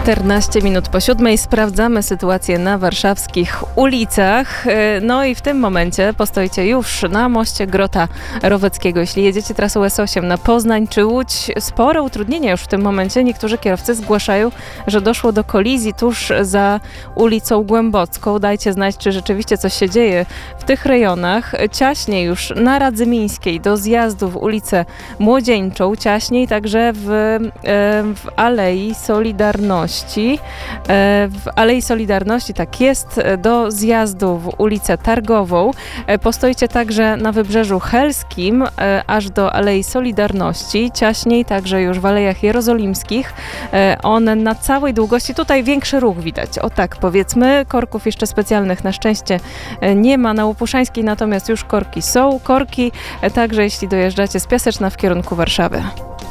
14 minut po 7 sprawdzamy sytuację na warszawskich ulicach. No i w tym momencie postoicie już na moście Grota Roweckiego. Jeśli jedziecie trasą S8 na Poznań czy Łódź, spore utrudnienia już w tym momencie. Niektórzy kierowcy zgłaszają, że doszło do kolizji tuż za ulicą Głębocką. Dajcie znać, czy rzeczywiście coś się dzieje w tych rejonach. Ciaśniej już na Radzymińskiej do zjazdu w ulicę Młodzieńczą. Ciaśniej także w Alei Solidarności. W Alei Solidarności, tak jest, do zjazdu w ulicę Targową. Postoicie także na Wybrzeżu Helskim, aż do Alei Solidarności. Ciaśniej także już w Alejach Jerozolimskich. One na całej długości, tutaj większy ruch widać, o tak powiedzmy. Korków jeszcze specjalnych na szczęście nie ma na Łopuszańskiej, natomiast już korki są. Korki także jeśli dojeżdżacie z Piaseczna w kierunku Warszawy.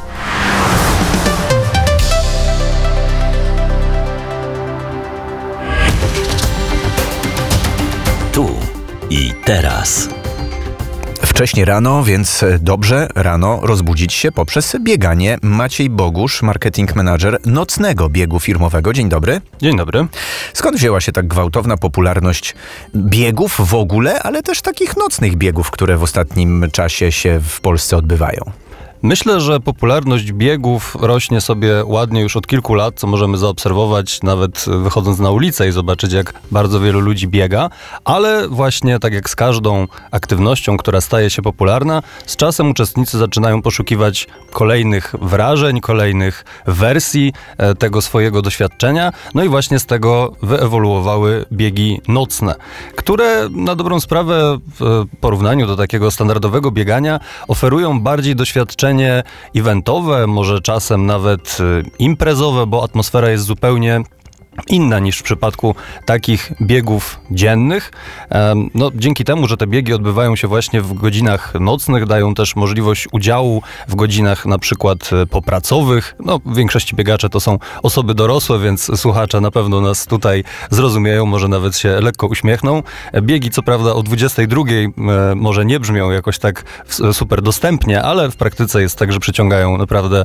Tu i teraz. Wcześnie rano, więc dobrze rano rozbudzić się poprzez bieganie. Maciej Bogusz, marketing manager nocnego biegu firmowego. Dzień dobry. Dzień dobry. Skąd wzięła się tak gwałtowna popularność biegów w ogóle, ale też takich nocnych biegów, które w ostatnim czasie się w Polsce odbywają? Myślę, że popularność biegów rośnie sobie ładnie już od kilku lat, co możemy zaobserwować nawet wychodząc na ulicę i zobaczyć, jak bardzo wielu ludzi biega, ale właśnie tak jak z każdą aktywnością, która staje się popularna, z czasem uczestnicy zaczynają poszukiwać kolejnych wrażeń, kolejnych wersji tego swojego doświadczenia, no i właśnie z tego wyewoluowały biegi nocne, które na dobrą sprawę w porównaniu do takiego standardowego biegania oferują bardziej doświadczenie eventowe, może czasem nawet imprezowe, bo atmosfera jest zupełnie inna niż w przypadku takich biegów dziennych. No, dzięki temu, że te biegi odbywają się właśnie w godzinach nocnych, dają też możliwość udziału w godzinach na przykład popracowych. No, w większości biegacze to są osoby dorosłe, więc słuchacze na pewno nas tutaj zrozumieją, może nawet się lekko uśmiechną. Biegi co prawda o 22 może nie brzmią jakoś tak super dostępnie, ale w praktyce jest tak, że przyciągają naprawdę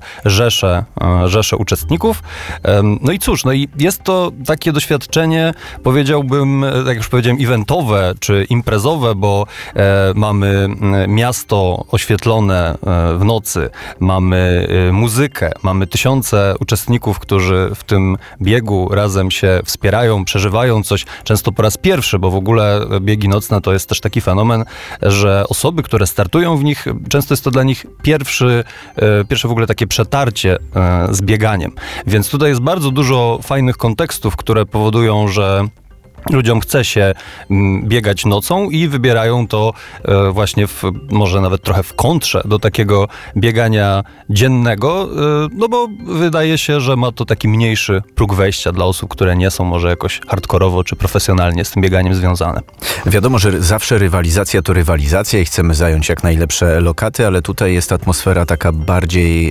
rzesze uczestników. No i cóż, no i jest to takie doświadczenie, powiedziałbym, jak już powiedziałem, eventowe czy imprezowe, bo mamy miasto oświetlone w nocy, mamy muzykę, mamy tysiące uczestników, którzy w tym biegu razem się wspierają, przeżywają coś, często po raz pierwszy, bo w ogóle biegi nocne to jest też taki fenomen, że osoby, które startują w nich, często jest to dla nich pierwsze w ogóle takie przetarcie z bieganiem. Więc tutaj jest bardzo dużo fajnych kontekstów, które powodują, że ludziom chce się biegać nocą i wybierają to właśnie może nawet trochę w kontrze do takiego biegania dziennego, no bo wydaje się, że ma to taki mniejszy próg wejścia dla osób, które nie są może jakoś hardkorowo czy profesjonalnie z tym bieganiem związane. Wiadomo, że zawsze rywalizacja to rywalizacja i chcemy zająć jak najlepsze lokaty, ale tutaj jest atmosfera taka bardziej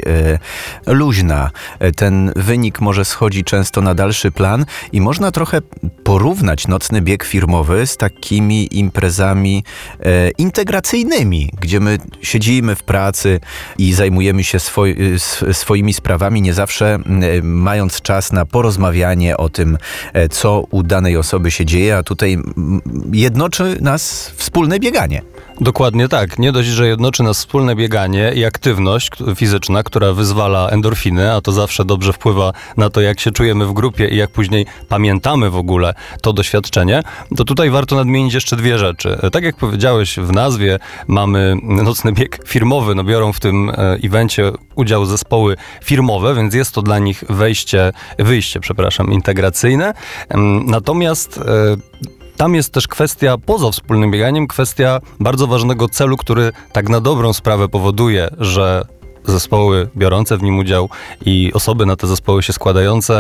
luźna. Ten wynik może schodzi często na dalszy plan i można trochę porównać nocny bieg firmowy z takimi imprezami integracyjnymi, gdzie my siedzimy w pracy i zajmujemy się swoimi sprawami, nie zawsze mając czas na porozmawianie o tym, co u danej osoby się dzieje, a tutaj jednoczy nas wspólne bieganie. Dokładnie tak. Nie dość, że jednoczy nas wspólne bieganie i aktywność fizyczna, która wyzwala endorfiny, a to zawsze dobrze wpływa na to, jak się czujemy w grupie i jak później pamiętamy w ogóle to doświadczenie, to tutaj warto nadmienić jeszcze dwie rzeczy. Tak jak powiedziałeś, w nazwie mamy nocny bieg firmowy, no biorą w tym evencie udział zespoły firmowe, więc jest to dla nich wyjście integracyjne. Natomiast tam jest też kwestia, poza wspólnym bieganiem, kwestia bardzo ważnego celu, który tak na dobrą sprawę powoduje, że zespoły biorące w nim udział i osoby na te zespoły się składające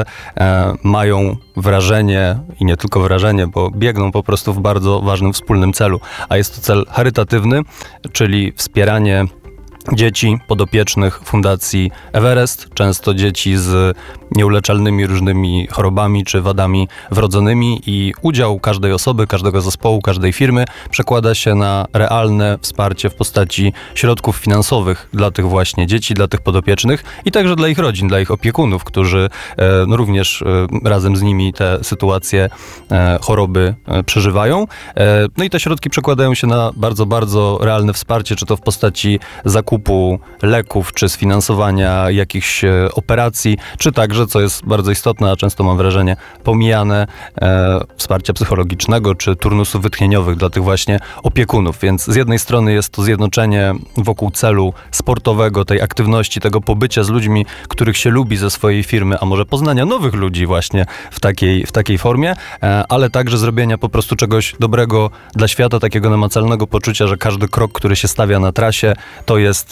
mają wrażenie i nie tylko wrażenie, bo biegną po prostu w bardzo ważnym wspólnym celu, a jest to cel charytatywny, czyli wspieranie dzieci podopiecznych Fundacji Everest, często dzieci z nieuleczalnymi różnymi chorobami czy wadami wrodzonymi i udział każdej osoby, każdego zespołu, każdej firmy przekłada się na realne wsparcie w postaci środków finansowych dla tych właśnie dzieci, dla tych podopiecznych i także dla ich rodzin, dla ich opiekunów, którzy również razem z nimi te sytuacje choroby przeżywają. No i te środki przekładają się na bardzo, bardzo realne wsparcie, czy to w postaci zakupu leków, czy sfinansowania jakichś operacji, czy także, co jest bardzo istotne, a często mam wrażenie pomijane, wsparcia psychologicznego, czy turnusów wytchnieniowych dla tych właśnie opiekunów. Więc z jednej strony jest to zjednoczenie wokół celu sportowego, tej aktywności, tego pobycia z ludźmi, których się lubi ze swojej firmy, a może poznania nowych ludzi właśnie w takiej formie, ale także zrobienia po prostu czegoś dobrego dla świata, takiego namacalnego poczucia, że każdy krok, który się stawia na trasie, to jest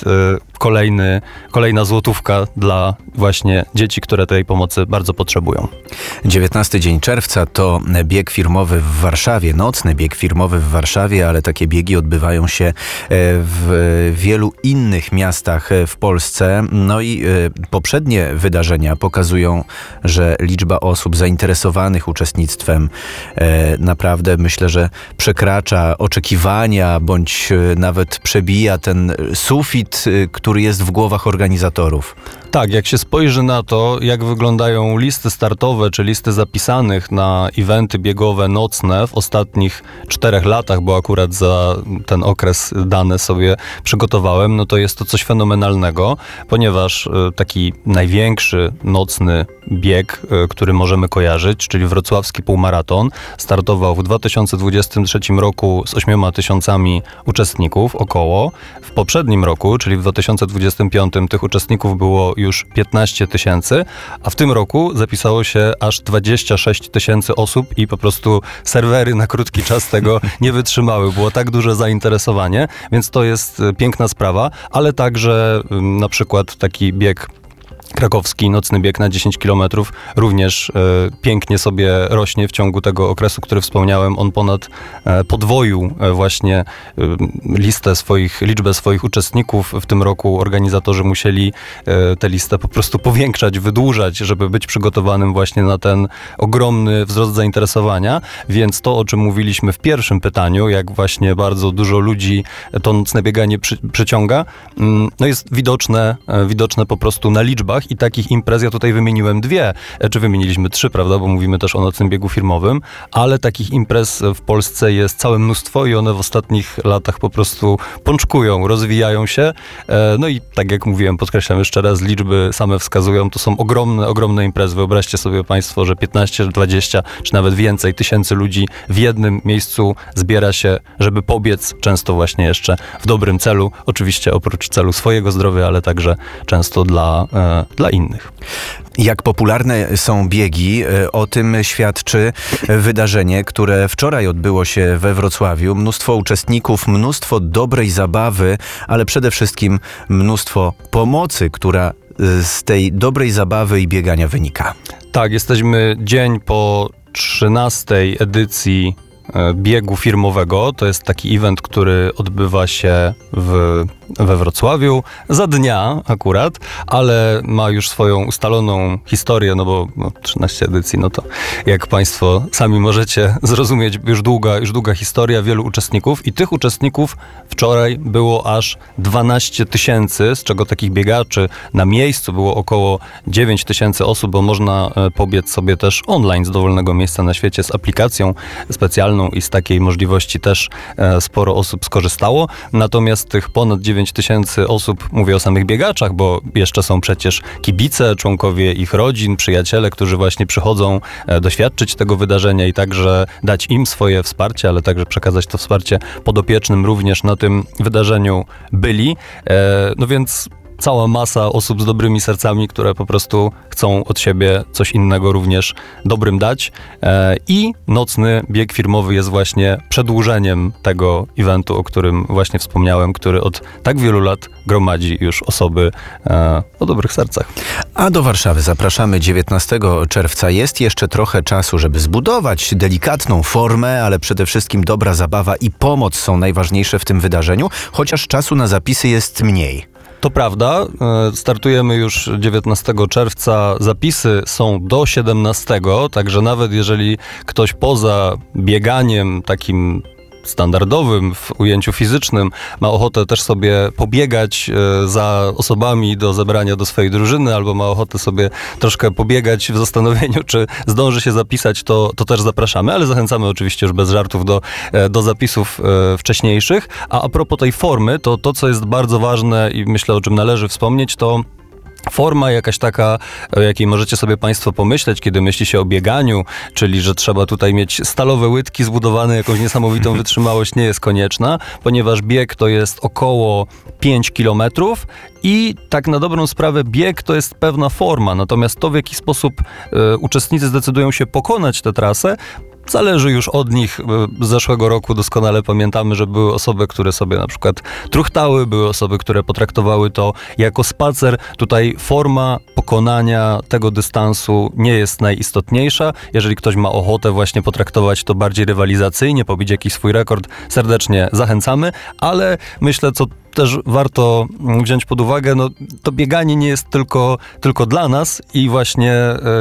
kolejna złotówka dla właśnie dzieci, które tej pomocy bardzo potrzebują. 19 dzień czerwca to bieg firmowy w Warszawie, nocny bieg firmowy w Warszawie, ale takie biegi odbywają się w wielu innych miastach w Polsce. No i poprzednie wydarzenia pokazują, że liczba osób zainteresowanych uczestnictwem naprawdę, myślę, że przekracza oczekiwania, bądź nawet przebija ten sufit, który jest w głowach organizatorów. Tak, jak się spojrzy na to, jak wyglądają listy startowe, czy listy zapisanych na eventy biegowe nocne w ostatnich 4 latach, bo akurat za ten okres dane sobie przygotowałem, no to jest to coś fenomenalnego, ponieważ taki największy nocny bieg, który możemy kojarzyć, czyli wrocławski półmaraton, startował w 2023 roku z 8 tysiącami uczestników około. W poprzednim roku, czyli w 2025, tych uczestników było już 15 tysięcy, a w tym roku zapisało się aż 26 tysięcy osób i po prostu serwery na krótki czas tego nie wytrzymały. Było tak duże zainteresowanie, więc to jest piękna sprawa, ale także na przykład taki bieg krakowski, nocny bieg na 10 km również pięknie sobie rośnie w ciągu tego okresu, który wspomniałem. On ponad podwoił właśnie liczbę swoich uczestników. W tym roku organizatorzy musieli tę listę po prostu powiększać, wydłużać, żeby być przygotowanym właśnie na ten ogromny wzrost zainteresowania. Więc to, o czym mówiliśmy w pierwszym pytaniu, jak właśnie bardzo dużo ludzi to nocne bieganie przyciąga, no jest widoczne po prostu na liczbach. I takich imprez ja tutaj wymieniłem 2, czy wymieniliśmy 3, prawda, bo mówimy też o nocnym biegu firmowym, ale takich imprez w Polsce jest całe mnóstwo i one w ostatnich latach po prostu pączkują, rozwijają się. No i tak jak mówiłem, podkreślam jeszcze raz, liczby same wskazują, to są ogromne imprezy. Wyobraźcie sobie Państwo, że 15, 20 czy nawet więcej tysięcy ludzi w jednym miejscu zbiera się, żeby pobiec, często właśnie jeszcze w dobrym celu, oczywiście oprócz celu swojego zdrowia, ale także często dla innych. Jak popularne są biegi, o tym świadczy wydarzenie, które wczoraj odbyło się we Wrocławiu. Mnóstwo uczestników, mnóstwo dobrej zabawy, ale przede wszystkim mnóstwo pomocy, która z tej dobrej zabawy i biegania wynika. Tak, jesteśmy dzień po 13. edycji biegu firmowego. To jest taki event, który odbywa się we Wrocławiu za dnia akurat, ale ma już swoją ustaloną historię, no bo 13 edycji, no to jak Państwo sami możecie zrozumieć, już długa historia, wielu uczestników i tych uczestników wczoraj było aż 12 tysięcy, z czego takich biegaczy na miejscu było około 9 tysięcy osób, bo można pobiec sobie też online z dowolnego miejsca na świecie z aplikacją specjalną i z takiej możliwości też sporo osób skorzystało. Natomiast tych ponad 9 tysięcy osób, mówię o samych biegaczach, bo jeszcze są przecież kibice, członkowie ich rodzin, przyjaciele, którzy właśnie przychodzą doświadczyć tego wydarzenia i także dać im swoje wsparcie, ale także przekazać to wsparcie podopiecznym również na tym wydarzeniu byli. No więc cała masa osób z dobrymi sercami, które po prostu chcą od siebie coś innego również dobrym dać. I nocny bieg firmowy jest właśnie przedłużeniem tego eventu, o którym właśnie wspomniałem, który od tak wielu lat gromadzi już osoby o dobrych sercach. A do Warszawy zapraszamy 19 czerwca. Jest jeszcze trochę czasu, żeby zbudować delikatną formę, ale przede wszystkim dobra zabawa i pomoc są najważniejsze w tym wydarzeniu, chociaż czasu na zapisy jest mniej. To prawda, startujemy już 19 czerwca, zapisy są do 17, także nawet jeżeli ktoś poza bieganiem takim standardowym w ujęciu fizycznym ma ochotę też sobie pobiegać za osobami do zebrania do swojej drużyny, albo ma ochotę sobie troszkę pobiegać w zastanowieniu, czy zdąży się zapisać, to też zapraszamy, ale zachęcamy oczywiście już bez żartów do zapisów wcześniejszych. A propos tej formy, to co jest bardzo ważne i myślę, o czym należy wspomnieć, to forma jakaś taka, o jakiej możecie sobie Państwo pomyśleć, kiedy myśli się o bieganiu, czyli że trzeba tutaj mieć stalowe łydki zbudowane, jakąś niesamowitą wytrzymałość, nie jest konieczna, ponieważ bieg to jest około 5 kilometrów i tak na dobrą sprawę bieg to jest pewna forma, natomiast to, w jaki sposób uczestnicy zdecydują się pokonać tę trasę, zależy już od nich. Z zeszłego roku doskonale pamiętamy, że były osoby, które sobie na przykład truchtały, były osoby, które potraktowały to jako spacer. Tutaj forma pokonania tego dystansu nie jest najistotniejsza. Jeżeli ktoś ma ochotę właśnie potraktować to bardziej rywalizacyjnie, pobić jakiś swój rekord, serdecznie zachęcamy, ale myślę, co też warto wziąć pod uwagę, no to bieganie nie jest tylko dla nas i właśnie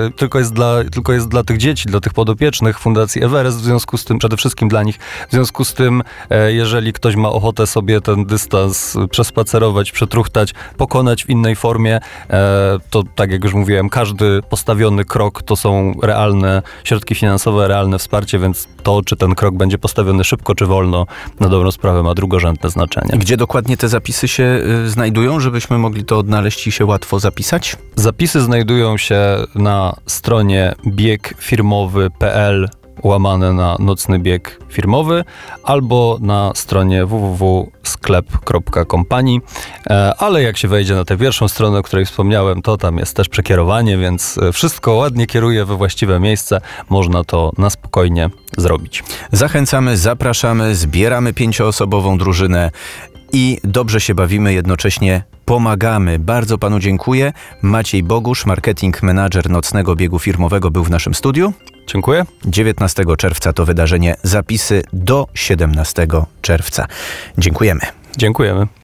tylko jest dla tych dzieci, dla tych podopiecznych Fundacji Everest, w związku z tym, przede wszystkim dla nich, w związku z tym, jeżeli ktoś ma ochotę sobie ten dystans przespacerować, przetruchtać, pokonać w innej formie, to tak jak już mówiłem, każdy postawiony krok to są realne środki finansowe, realne wsparcie, więc to, czy ten krok będzie postawiony szybko, czy wolno, na dobrą sprawę ma drugorzędne znaczenie. Gdzie dokładnie te zapisy się znajdują, żebyśmy mogli to odnaleźć i się łatwo zapisać? Zapisy znajdują się na stronie biegfirmowy.pl łamane na nocny bieg firmowy albo na stronie www.sklep.companii, ale jak się wejdzie na tę pierwszą stronę, o której wspomniałem, to tam jest też przekierowanie, więc wszystko ładnie kieruje we właściwe miejsce, można to na spokojnie zrobić. Zachęcamy, zapraszamy, zbieramy 5-osobową drużynę i dobrze się bawimy, jednocześnie pomagamy. Bardzo panu dziękuję. Maciej Bogusz, marketing manager nocnego biegu firmowego, był w naszym studiu. Dziękuję. 19 czerwca to wydarzenie, zapisy do 17 czerwca. Dziękujemy. Dziękujemy.